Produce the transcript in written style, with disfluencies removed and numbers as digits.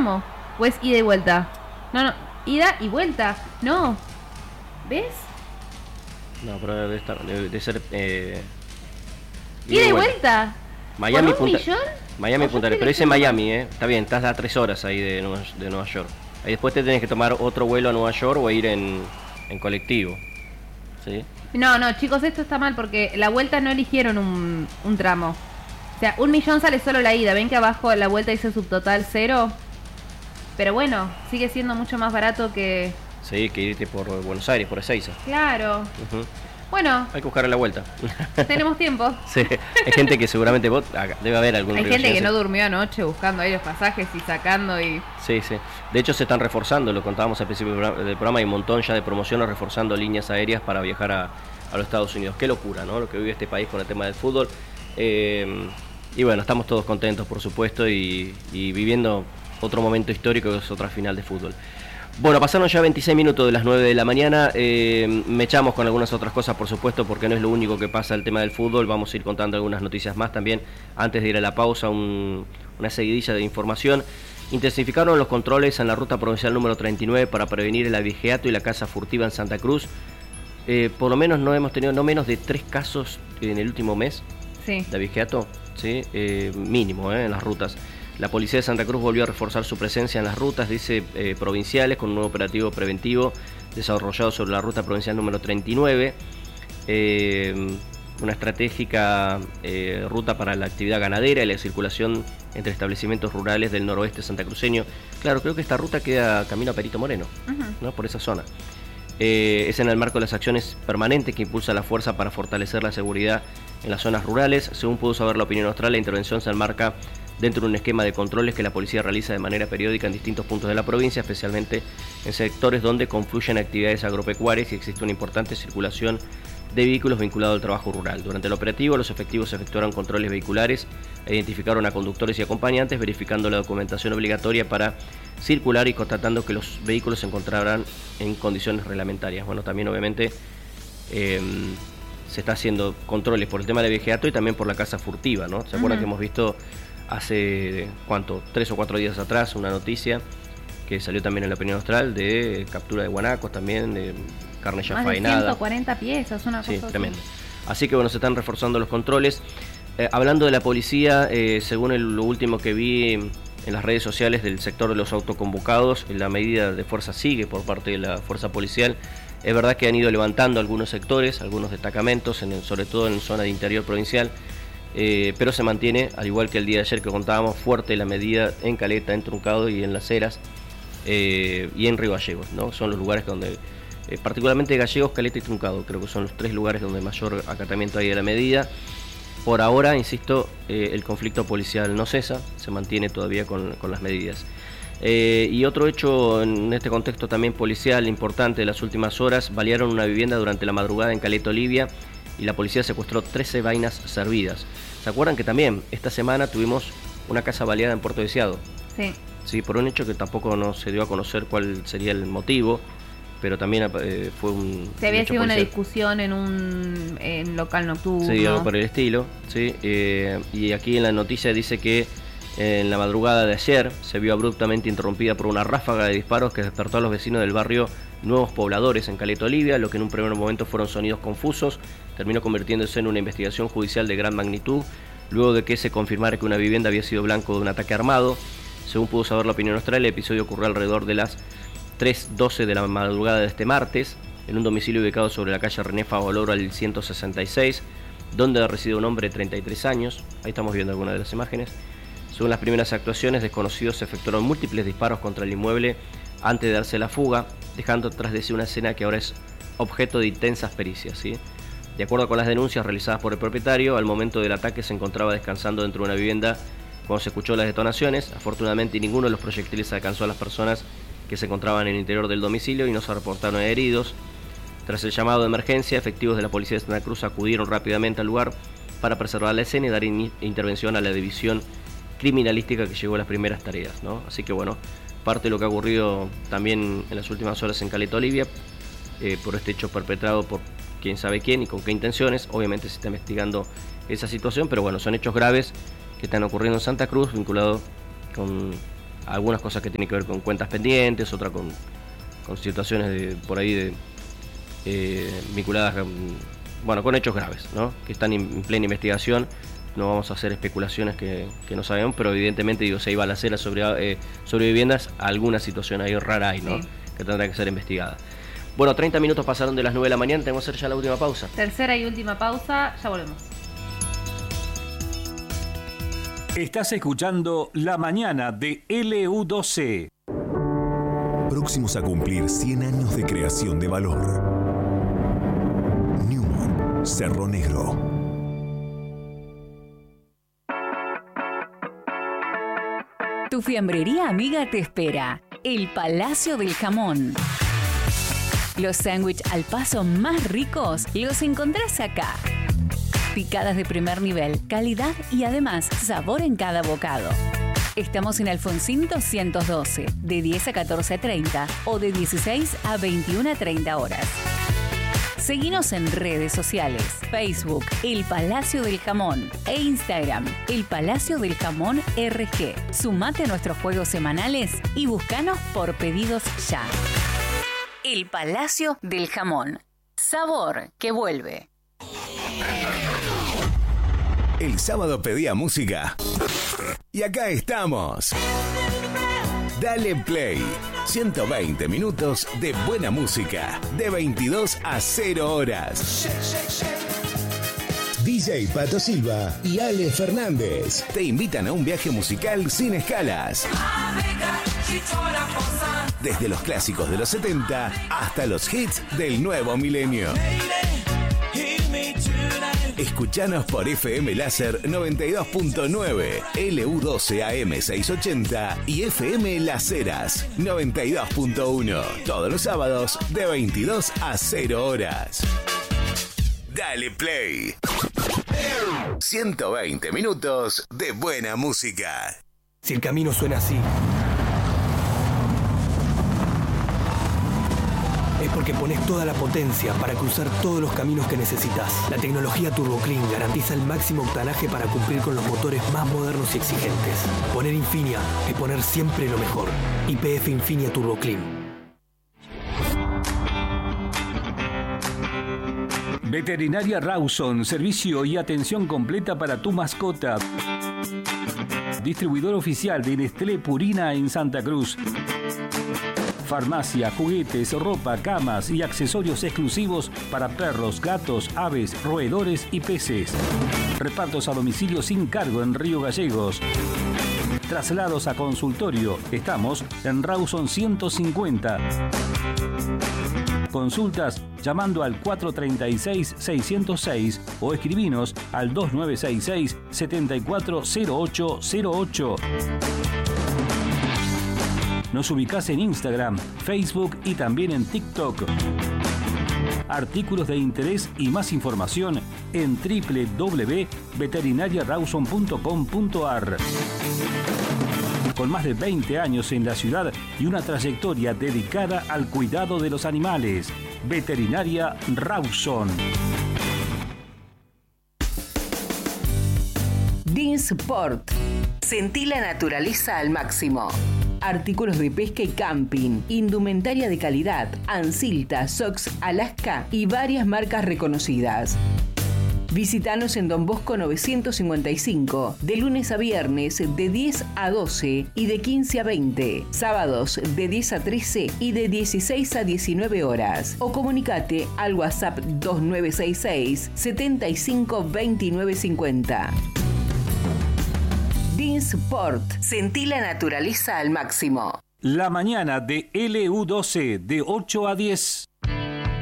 tramo. ¿O es ida y vuelta? No, ida y vuelta. No. ¿Ves? No, pero debe ser... ida y vuelta. Miami, ¿Por un millón? Miami, Punta Arenas. Pero dice Miami, Está bien, estás a 3 horas ahí de Nueva York. Ahí después te tenés que tomar otro vuelo a Nueva York o ir en colectivo. ¿Sí? No, chicos, esto está mal porque la vuelta no eligieron un tramo. O sea, 1 millón sale solo la ida. ¿Ven que abajo la vuelta dice subtotal 0? Pero bueno, sigue siendo mucho más barato que... Sí, que irte por Buenos Aires, por Ezeiza. Claro. Uh-huh. Bueno. Hay que buscar la vuelta. Tenemos tiempo. Sí, hay gente que seguramente debe haber algún... Hay gente que no durmió anoche buscando ahí los pasajes y sacando y... Sí. De hecho se están reforzando, lo contábamos al principio del programa, hay un montón ya de promociones reforzando líneas aéreas para viajar a los Estados Unidos. Qué locura, ¿no? Lo que vive este país con el tema del fútbol. Y bueno, estamos todos contentos, por supuesto, y viviendo otro momento histórico que es otra final de fútbol. Bueno, pasaron ya 26 minutos de las 9 de la mañana, me echamos con algunas otras cosas, por supuesto, porque no es lo único que pasa el tema del fútbol, vamos a ir contando algunas noticias más también, antes de ir a la pausa, una seguidilla de información. Intensificaron los controles en la ruta provincial número 39 para prevenir el abigeato y la caza furtiva en Santa Cruz. Por lo menos no hemos tenido no menos de 3 casos en el último mes de abigeato, ¿sí? Mínimo en las rutas. La policía de Santa Cruz volvió a reforzar su presencia en las rutas, dice, provinciales, con un nuevo operativo preventivo desarrollado sobre la ruta provincial número 39, una estratégica ruta para la actividad ganadera y la circulación entre establecimientos rurales del noroeste santacruceño. Claro, creo que esta ruta queda camino a Perito Moreno, ¿no? Por esa zona. Es en el marco de las acciones permanentes que impulsa la fuerza para fortalecer la seguridad en las zonas rurales. Según pudo saber la opinión austral, la intervención se enmarca dentro de un esquema de controles que la policía realiza de manera periódica en distintos puntos de la provincia, especialmente en sectores donde confluyen actividades agropecuarias y existe una importante circulación de vehículos vinculados al trabajo rural. Durante el operativo, los efectivos efectuaron controles vehiculares e identificaron a conductores y acompañantes, verificando la documentación obligatoria para circular y constatando que los vehículos se encontraran en condiciones reglamentarias. Bueno, también obviamente se está haciendo controles por el tema del abigeato y también por la caza furtiva, ¿no? ¿Se acuerdan que hemos visto hace, 3 o 4 días atrás una noticia que salió también en la opinión austral de captura de guanacos también, de carne ya faenada? Más de 140 piezas, una cosa así. Tremendo. Así que bueno, se están reforzando los controles. Hablando de la policía, según lo último que vi en las redes sociales del sector de los autoconvocados, la medida de fuerza sigue por parte de la fuerza policial. Es verdad que han ido levantando algunos sectores, algunos destacamentos, sobre todo en zona de interior provincial, pero se mantiene, al igual que el día de ayer que contábamos, fuerte la medida en Caleta, en Truncado y en Las Heras, y en Río Gallegos, ¿no? Son los lugares donde, particularmente Gallegos, Caleta y Truncado, creo que son los 3 lugares donde mayor acatamiento hay de la medida. Por ahora, insisto, el conflicto policial no cesa, se mantiene todavía con las medidas. Y otro hecho en este contexto también policial importante de las últimas horas: balearon una vivienda durante la madrugada en Caleta Olivia y la policía secuestró 13 vainas servidas. ¿Se acuerdan que también esta semana tuvimos una casa baleada en Puerto Deseado? Sí, por un hecho que tampoco nos se dio a conocer cuál sería el motivo, pero también fue un... Se había sido una discusión en un local nocturno. Sí, algo por el estilo, sí. Y aquí en la noticia dice que en la madrugada de ayer se vio abruptamente interrumpida por una ráfaga de disparos que despertó a los vecinos del barrio Nuevos Pobladores en Caleta Olivia. Lo que en un primer momento fueron sonidos confusos terminó convirtiéndose en una investigación judicial de gran magnitud, luego de que se confirmara que una vivienda había sido blanco de un ataque armado. Según pudo saber la opinión austral, el episodio ocurrió alrededor de las 3:12 de la madrugada de este martes, en un domicilio ubicado sobre la calle René Favaloro al 166, donde reside un hombre de 33 años. Ahí estamos viendo algunas de las imágenes. Según las primeras actuaciones, desconocidos efectuaron múltiples disparos contra el inmueble antes de darse la fuga, dejando tras de sí una escena que ahora es objeto de intensas pericias, ¿sí? De acuerdo con las denuncias realizadas por el propietario, al momento del ataque se encontraba descansando dentro de una vivienda cuando se escuchó las detonaciones. Afortunadamente, ninguno de los proyectiles alcanzó a las personas que se encontraban en el interior del domicilio y no se reportaron heridos. Tras el llamado de emergencia, efectivos de la policía de Santa Cruz acudieron rápidamente al lugar para preservar la escena y dar intervención a la división criminalística que llegó a las primeras tareas, ¿no? Así que bueno, parte de lo que ha ocurrido también en las últimas horas en Caleta Olivia, por este hecho perpetrado por quién sabe quién y con qué intenciones. Obviamente se está investigando esa situación, pero bueno, son hechos graves que están ocurriendo en Santa Cruz vinculados algunas cosas que tienen que ver con cuentas pendientes, otras con situaciones por ahí vinculadas con hechos graves, ¿no? Que están en plena investigación. No vamos a hacer especulaciones que no sabemos, pero evidentemente si hay balaceras sobre viviendas, alguna situación ahí rara hay, ¿no? Sí. Que tendrá que ser investigada. Bueno, 30 minutos pasaron de las 9 de la mañana, tenemos que hacer ya la última pausa. Tercera y última pausa, ya volvemos. Estás escuchando La Mañana de LU12. Próximos a cumplir 100 años de creación de valor. Newman, Cerro Negro. Tu fiambrería amiga te espera. El Palacio del Jamón. Los sándwiches al paso más ricos los encontrás acá. Picadas de primer nivel, calidad y además sabor en cada bocado. Estamos en Alfonsín 212, de 10 a 14:30 o de 16 a 21:30 horas. Seguinos en redes sociales, Facebook, El Palacio del Jamón e Instagram, El Palacio del Jamón RG. Sumate a nuestros juegos semanales y búscanos por pedidos ya. El Palacio del Jamón. Sabor que vuelve. El sábado pedía música. Y acá estamos. Dale Play. 120 minutos de buena música. De 22 a 0 horas. DJ Pato Silva y Ale Fernández te invitan a un viaje musical sin escalas. Desde los clásicos de los 70 hasta los hits del nuevo milenio. Escuchanos por FM Láser 92.9, LU12 AM 680 y FM Las Heras 92.1. Todos los sábados de 22 a 0 horas. Dale Play. 120 minutos de buena música. Si el camino suena así, es porque pones toda la potencia para cruzar todos los caminos que necesitas. La tecnología Turbo Clean garantiza el máximo octanaje para cumplir con los motores más modernos y exigentes. Poner Infinia es poner siempre lo mejor. YPF Infinia Turbo Clean. Veterinaria Rawson, servicio y atención completa para tu mascota. Distribuidor oficial de Nestlé Purina en Santa Cruz. Farmacia, juguetes, ropa, camas y accesorios exclusivos para perros, gatos, aves, roedores y peces. Repartos a domicilio sin cargo en Río Gallegos. Traslados a consultorio. Estamos en Rawson 150. Consultas llamando al 436-606 o escribinos al 2966-740808. Nos ubicás en Instagram, Facebook y también en TikTok. Artículos de interés y más información en www.veterinariarawson.com.ar. Con más de 20 años en la ciudad y una trayectoria dedicada al cuidado de los animales. Veterinaria Rawson. Dinsport. Sentí la naturaleza al máximo. Artículos de pesca y camping, indumentaria de calidad, Ansilta, Sox, Alaska y varias marcas reconocidas. Visítanos en Don Bosco 955, de lunes a viernes de 10 a 12 y de 15 a 20, sábados de 10 a 13 y de 16 a 19 horas. O comunicate al WhatsApp 2966 75 29 50. Dinsport. Sentí la naturaleza al máximo. La mañana de LU12 de 8 a 10.